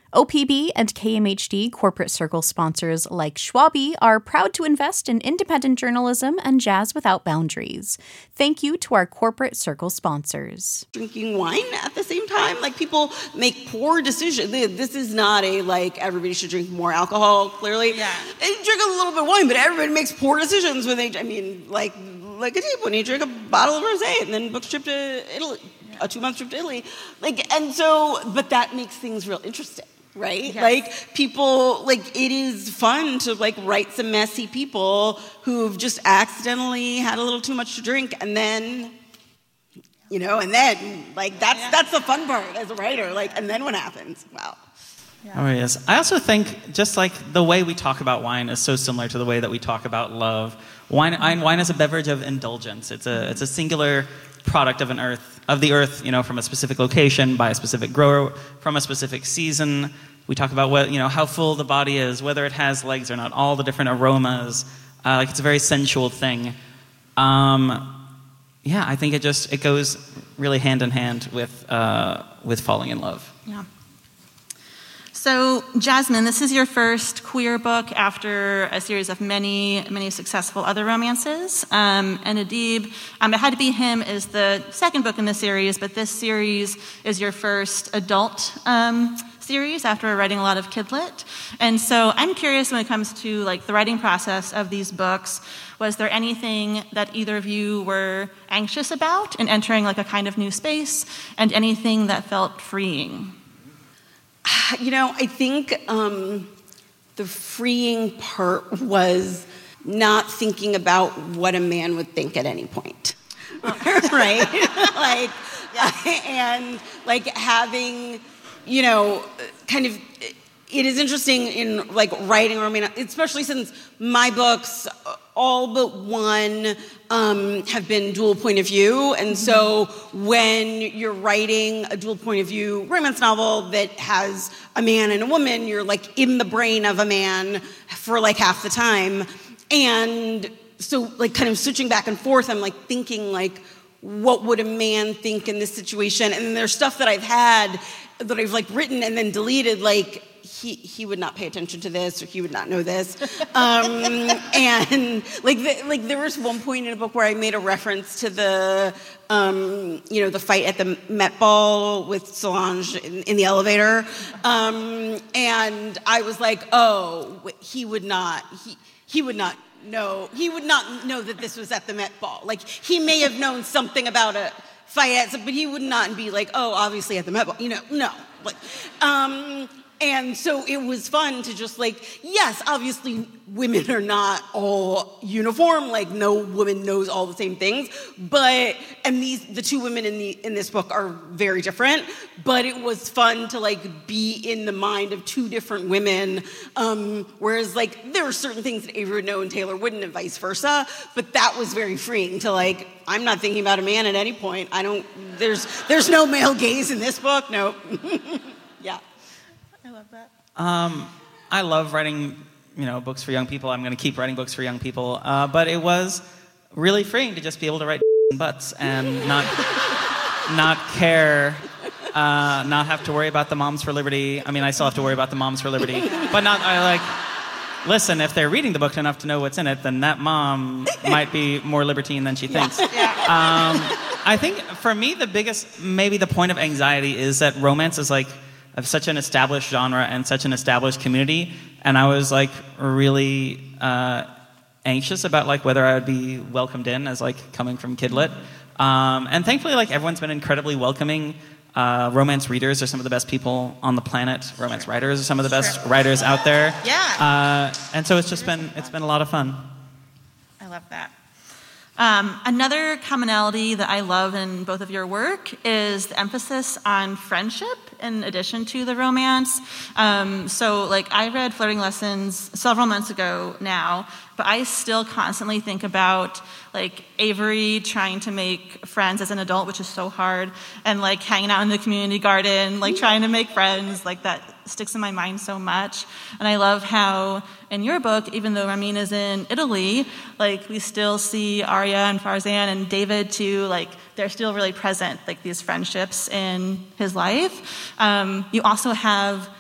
OPB and KMHD corporate circle sponsors like Schwabi are proud to invest in independent journalism and jazz without boundaries. Thank you to our corporate circle sponsors. Drinking wine at the same time, like people make poor decisions. This is not a like everybody should drink more alcohol. Clearly, yeah, they drink a little bit of wine, but everybody makes poor decisions when they. I mean, like a deep one, you drink a bottle of rosé and then book a trip to Italy, a 2-month trip to Italy, but that makes things real interesting. Right? Yes. Like people, like it is fun to like write some messy people who've just accidentally had a little too much to drink and then, like that's the fun part as a writer. Like, and then what happens? Wow. Yeah. Oh, yes. I also think just like the way we talk about wine is so similar to the way that we talk about love. Wine is a beverage of indulgence. It's a singular product of the earth, from a specific location, by a specific grower, from a specific season. We talk about what, how full the body is, whether it has legs or not, all the different aromas. It's a very sensual thing. I think it goes really hand in hand with falling in love. Yeah. So, Jasmine, this is your first queer book after a series of many, many successful other romances. And Adib, It Had to Be Him is the second book in the series, but this series is your first adult series after writing a lot of kidlit. And so I'm curious when it comes to like the writing process of these books, was there anything that either of you were anxious about in entering like a kind of new space, and anything that felt freeing? I think the freeing part was not thinking about what a man would think at any point, right? And like having, kind of. It is interesting in like writing romance, especially since my books, all but one, have been dual point of view. And so when you're writing a dual point of view romance novel that has a man and a woman, you're like in the brain of a man for like half the time. And so like kind of switching back and forth, I'm like thinking like, what would a man think in this situation? And there's stuff that I've had that I've like written and then deleted, like, he would not pay attention to this, or he would not know this. And like there was one point in a book where I made a reference to the the fight at the Met Ball with Solange in the elevator, and I was like, he would not know that this was at the Met Ball. Like he may have known something about a fight, but he would not be like, obviously at the Met Ball. No, like. And so it was fun to just like, yes, obviously women are not all uniform, like no woman knows all the same things, and the two women in this book are very different, but it was fun to like be in the mind of two different women, whereas like there are certain things that Avery would know and Taylor wouldn't, and vice versa, but that was very freeing to like, I'm not thinking about a man at any point. There's no male gaze in this book, no. Yeah. I love that. I love writing, books for young people. I'm going to keep writing books for young people. But it was really freeing to just be able to write butts and not care, not have to worry about the Moms for Liberty. I mean, I still have to worry about the Moms for Liberty, but listen, if they're reading the book enough to know what's in it, then that mom might be more libertine than she thinks. Yeah. I think for me, maybe the point of anxiety is that romance is like of such an established genre and such an established community, and I was like really anxious about like whether I would be welcomed in as like coming from Kidlit, and thankfully like everyone's been incredibly welcoming. Romance readers are some of the best people on the planet. Romance writers are some of the best writers out there. Yeah. And so it's been a lot of fun. I love that. Another commonality that I love in both of your work is the emphasis on friendship in addition to the romance. So like I read Flirting Lessons several months ago now, but I still constantly think about like Avery trying to make friends as an adult, which is so hard, and like hanging out in the community garden, like trying to make friends, like that sticks in my mind so much. And I love how in your book, even though Ramin is in Italy, like we still see Arya and Farzan and David too, like they're still really present, like these friendships in his life. You also have